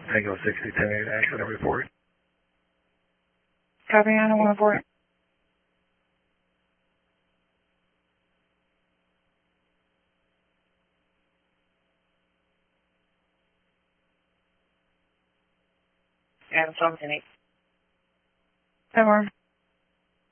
Tango 6010 Ashland report. Copy on 104. And something. 10 more.